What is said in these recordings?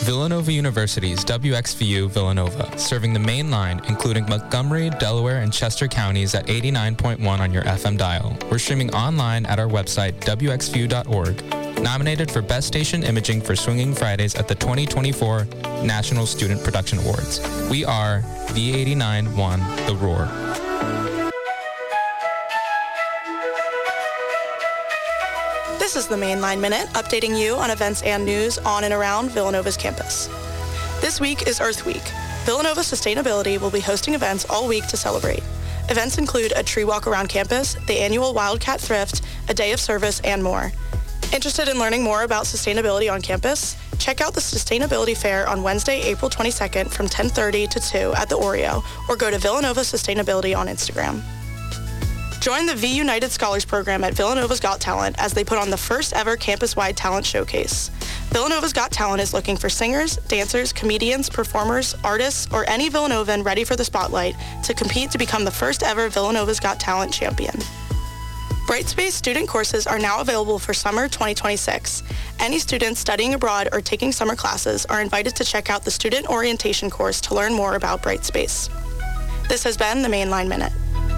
Villanova University's WXVU Villanova, serving the main line, including Montgomery, Delaware, and Chester counties at 89.1 on your FM dial. We're streaming online at our website, wxvu.org. Nominated for Best Station Imaging for Swinging Fridays at the 2024 National Student Production Awards. We are V89.1 The Roar. This is the Mainline Minute, updating you on events and news on and around Villanova's campus. This week is Earth Week. Villanova Sustainability will be hosting events all week to celebrate. Events include a tree walk around campus, the annual Wildcat Thrift, a day of service, and more. Interested in learning more about sustainability on campus? Check out the Sustainability Fair on Wednesday, April 22nd from 10:30 to 2 at the Oreo, or go to Villanova Sustainability on Instagram. Join the V United Scholars Program at Villanova's Got Talent as they put on the first ever campus-wide talent showcase. Villanova's Got Talent is looking for singers, dancers, comedians, performers, artists, or any Villanovan ready for the spotlight to compete to become the first ever Villanova's Got Talent champion. Brightspace student courses are now available for summer 2026. Any students studying abroad or taking summer classes are invited to check out the student orientation course to learn more about Brightspace. This has been the Mainline Minute.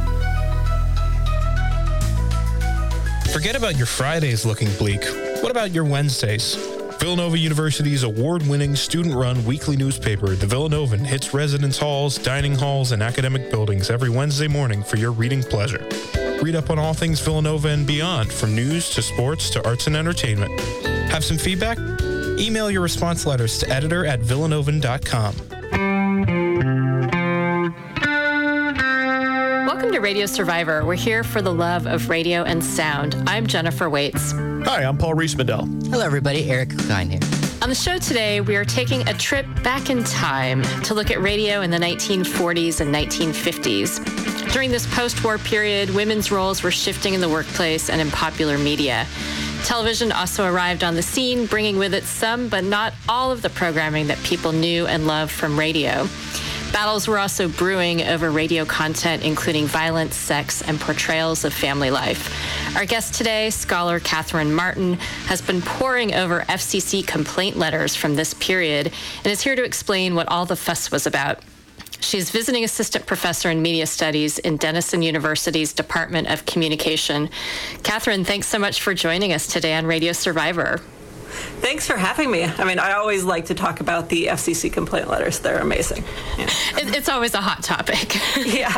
Forget about your Fridays looking bleak. What about your Wednesdays? Villanova University's award-winning student-run weekly newspaper, The Villanovan, hits residence halls, dining halls, and academic buildings every Wednesday morning for your reading pleasure. Read up on all things Villanova and beyond, from news to sports to arts and entertainment. Have some feedback? Email your response letters to editor@villanovan.com. Welcome to Radio Survivor. We're here for the love of radio and sound. I'm Jennifer Waits. Hi, I'm Paul Rees-Mandel. Hello, everybody. Eric Klein here. On the show today, we are taking a trip back in time to look at radio in the 1940s and 1950s. During this post-war period, women's roles were shifting in the workplace and in popular media. Television also arrived on the scene, bringing with it some, but not all of the programming that people knew and loved from radio. Battles were also brewing over radio content, including violence, sex, and portrayals of family life. Our guest today, scholar Catherine Martin, has been poring over FCC complaint letters from this period and is here to explain what all the fuss was about. She's visiting assistant professor in media studies in Denison University's Department of Communication. Catherine, thanks so much for joining us today on Radio Survivor. Thanks for having me. I mean, I always like to talk about the FCC complaint letters. They're amazing. Yeah. It's always a hot topic. Yeah.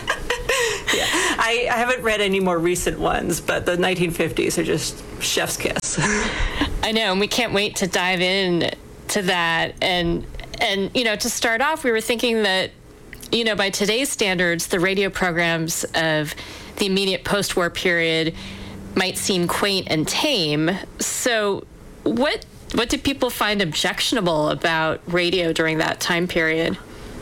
Yeah. I haven't read any more recent ones, but the 1950s are just chef's kiss. I know, and we can't wait to dive in to that. And you know, to start off, we were thinking that, you know, by today's standards, the radio programs of the immediate post-war period might seem quaint and tame. So what did people find objectionable about radio during that time period?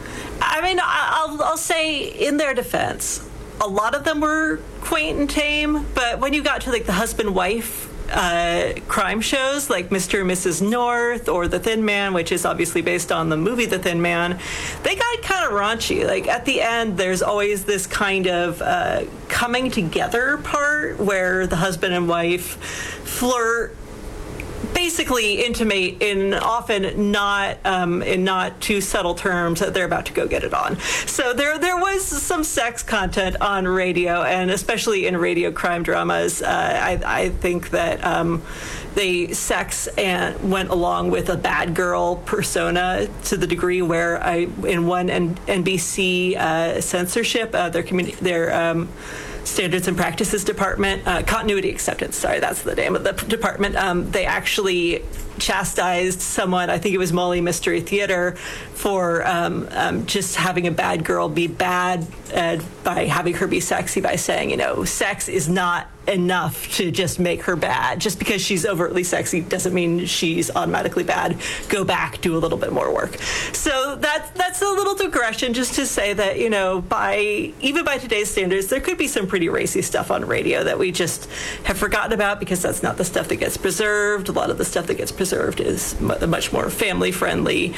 I mean, I'll say in their defense, a lot of them were quaint and tame, but when you got to like the husband-wife crime shows like Mr. and Mrs. North or The Thin Man, which is obviously based on the movie The Thin Man, they got kind of raunchy. Like at the end, there's always this kind of coming together part where the husband and wife flirt, basically intimate in often not in not too subtle terms that they're about to go get it on. So there was some sex content on radio, and especially in radio crime dramas. I think that sex and went along with a bad girl persona to the degree where in one NBC censorship, their Standards and Practices Department, Continuity Acceptance, sorry, that's the name of the department. They actually chastised someone, I think it was Molly Mystery Theater, for just having a bad girl be bad by having her be sexy, by saying, you know, sex is not enough to just make her bad. Just because she's overtly sexy doesn't mean she's automatically bad. Go back, do a little bit more work. So that's a little digression just to say that, you know, even by today's standards, there could be some pretty racy stuff on radio that we just have forgotten about because that's not the stuff that gets preserved. A lot of the stuff that gets preserved is much more family friendly.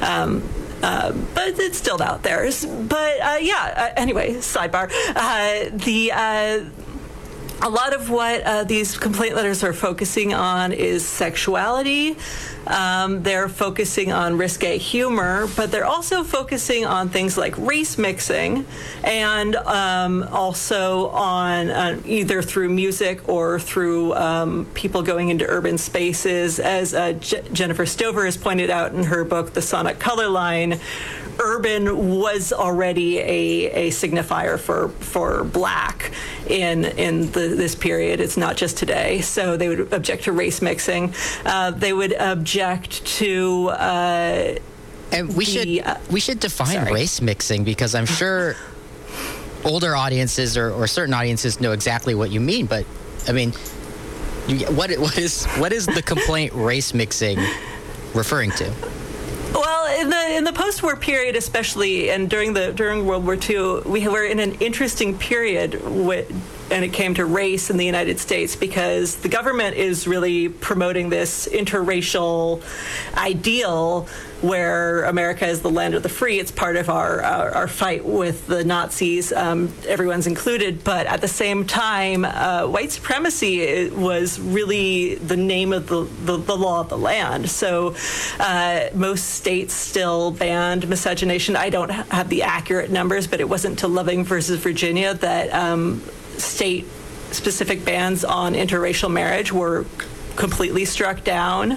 But it's still out there. But anyway, sidebar. a lot of what these complaint letters are focusing on is sexuality. They're focusing on risque humor, but they're also focusing on things like race mixing, and also on either through music or through people going into urban spaces. As Jennifer Stover has pointed out in her book, The Sonic Color Line, urban was already a signifier for black in this period. It's not just today. So they would object to race mixing. They would object to and we should define race mixing, because I'm sure older audiences or certain audiences know exactly what you mean. But I mean, what is the complaint race mixing referring to? Well, in the post-war period, especially, and during World War II, we were in an interesting period and it came to race in the United States, because the government is really promoting this interracial ideal where America is the land of the free. It's part of our fight with the Nazis. Everyone's included. But at the same time, white supremacy was really the name of the law of the land. So most states still banned miscegenation. I don't have the accurate numbers, but it wasn't until Loving versus Virginia that state-specific bans on interracial marriage were completely struck down.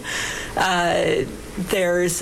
There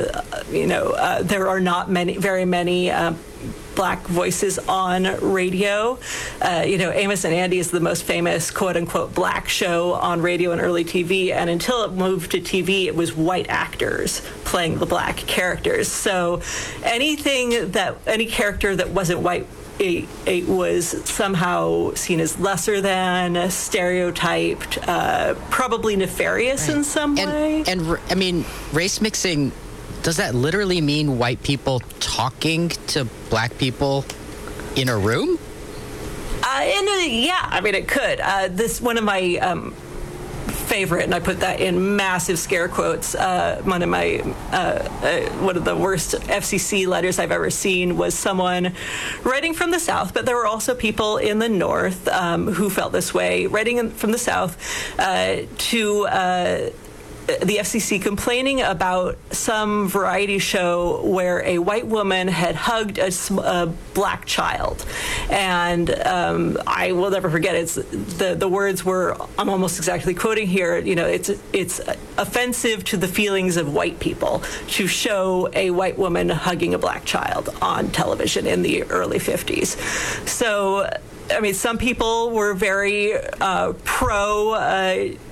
are not very many black voices on radio. Amos and Andy is the most famous quote-unquote black show on radio and early TV, and until it moved to TV, it was white actors playing the black characters. So any character that wasn't white, it was somehow seen as lesser than, stereotyped, probably nefarious in some way. And I mean, race mixing, does that literally mean white people talking to black people in a room? I mean, it could. One of my favorite, and I put that in massive scare quotes, one of the worst FCC letters I've ever seen was someone writing from the South, but there were also people in the North who felt this way, writing from the South to the FCC, complaining about some variety show where a white woman had hugged a black child. And I will never forget it. The words were, I'm almost exactly quoting here, it's offensive to the feelings of white people to show a white woman hugging a black child on television in the early 50s. So, I mean, some people were very pro